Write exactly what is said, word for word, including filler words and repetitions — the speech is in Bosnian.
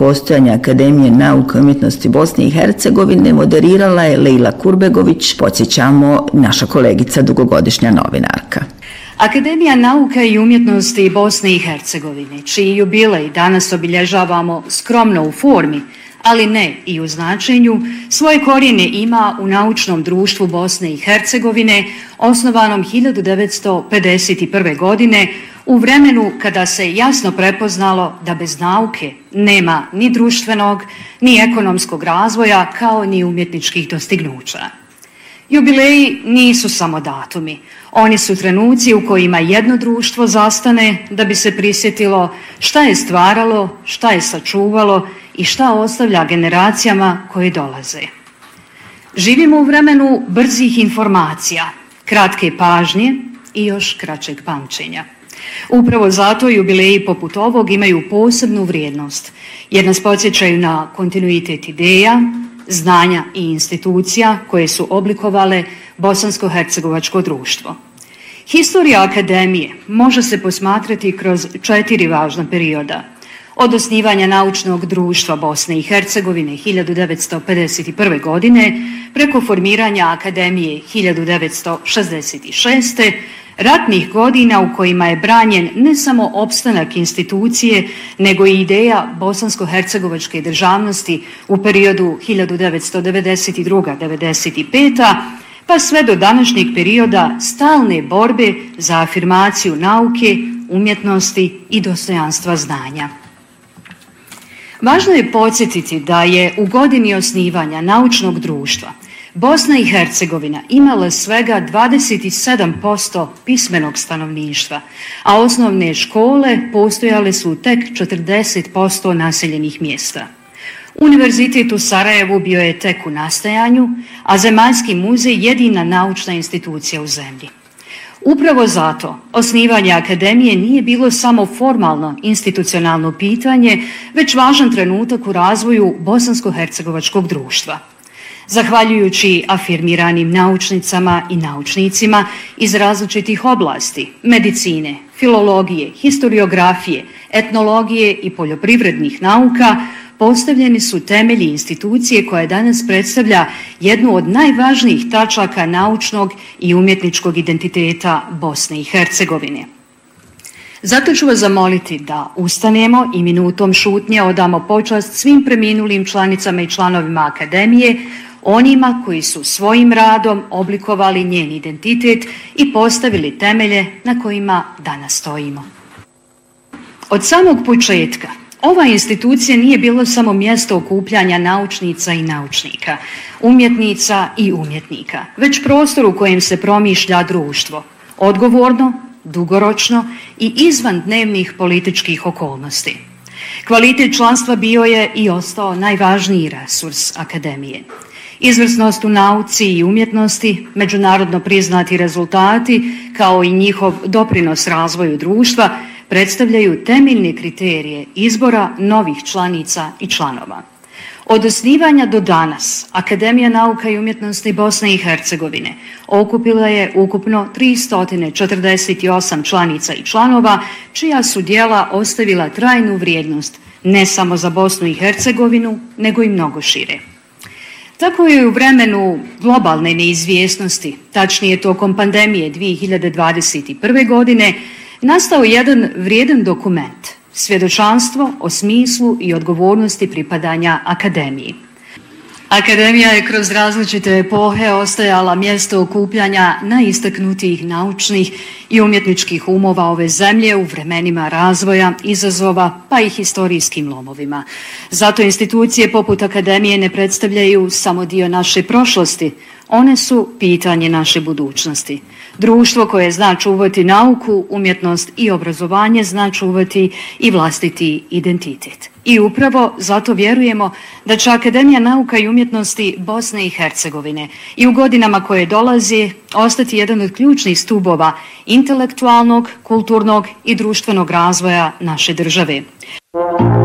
postojanja Akademije nauke i umjetnosti Bosne i Hercegovine moderirala je Lejla Kurbegović, podsjećamo, naša kolegica, dugogodišnja novinarka. Akademija nauke i umjetnosti Bosne i Hercegovine, čiji jubilej danas obilježavamo skromno u formi, ali ne i u značenju, svoje korijene ima u Naučnom društvu Bosne i Hercegovine, osnovanom hiljadu devetsto pedeset prve. godine, u vremenu kada se jasno prepoznalo da bez nauke nema ni društvenog, ni ekonomskog razvoja, kao ni umjetničkih dostignuća. Jubileji nisu samo datumi, oni su trenuci u kojima jedno društvo zastane da bi se prisjetilo šta je stvaralo, šta je sačuvalo i šta ostavlja generacijama koje dolaze. Živimo u vremenu brzih informacija, kratke pažnje i još kraćeg pamćenja. Upravo zato jubileji poput ovog imaju posebnu vrijednost, jer nas podsjećaju na kontinuitet ideja, znanja i institucija koje su oblikovale bosansko-hercegovačko društvo. Historija Akademije može se posmatrati kroz četiri važna perioda. Od osnivanja Naučnog društva Bosne i Hercegovine hiljadu devetsto pedeset prve. godine preko formiranja Akademije hiljadu devetsto šezdeset šeste. ratnih godina u kojima je branjen ne samo opstanak institucije, nego i ideja bosansko-hercegovačke državnosti u periodu hiljadu devetsto devedeset druga do devedeset peta. pa sve do današnjeg perioda stalne borbe za afirmaciju nauke, umjetnosti i dostojanstva znanja. Važno je podsjetiti da je u godini osnivanja Naučnog društva Bosna i Hercegovina imala svega dvadeset sedam posto pismenog stanovništva, a osnovne škole postojale su tek četrdeset posto naseljenih mjesta. Univerzitet u Sarajevu bio je tek u nastajanju, a Zemaljski muzej jedina naučna institucija u zemlji. Upravo zato osnivanje Akademije nije bilo samo formalno institucionalno pitanje, već važan trenutak u razvoju bosansko-hercegovačkog društva. Zahvaljujući afirmiranim naučnicama i naučnicima iz različitih oblasti, medicine, filologije, historiografije, etnologije i poljoprivrednih nauka, postavljeni su temelji institucije koja danas predstavlja jednu od najvažnijih tačaka naučnog i umjetničkog identiteta Bosne i Hercegovine. Zato ću vas zamoliti da ustanemo i minutom šutnje odamo počast svim preminulim članicama i članovima Akademije, onima koji su svojim radom oblikovali njen identitet i postavili temelje na kojima danas stojimo. Od samog početka ova institucija nije bilo samo mjesto okupljanja naučnica i naučnika, umjetnica i umjetnika, već prostor u kojem se promišlja društvo, odgovorno, dugoročno i izvan dnevnih političkih okolnosti. Kvalitet članstva bio je i ostao najvažniji resurs Akademije. Izvrsnost u nauci i umjetnosti, međunarodno priznati rezultati, kao i njihov doprinos razvoju društva, predstavljaju temeljne kriterije izbora novih članica i članova. Od osnivanja do danas Akademija nauka i umjetnosti Bosne i Hercegovine okupila je ukupno tristo četrdeset osam članica i članova, čija su djela ostavila trajnu vrijednost ne samo za Bosnu i Hercegovinu, nego i mnogo šire. Tako je u vremenu globalne neizvjesnosti, tačnije tokom pandemije dvije hiljade dvadeset prve. godine, nastao jedan vrijedan dokument, svjedočanstvo o smislu i odgovornosti pripadanja Akademiji. Akademija je kroz različite epohe ostajala mjesto okupljanja najistaknutijih naučnih i umjetničkih umova ove zemlje u vremenima razvoja, izazova pa i historijskim lomovima. Zato institucije poput Akademije ne predstavljaju samo dio naše prošlosti, one su pitanje naše budućnosti. Društvo koje zna čuvati nauku, umjetnost i obrazovanje zna čuvati i vlastiti identitet. I upravo zato vjerujemo da će Akademija nauka i umjetnosti Bosne i Hercegovine i u godinama koje dolaze ostati jedan od ključnih stubova intelektualnog, kulturnog i društvenog razvoja naše države.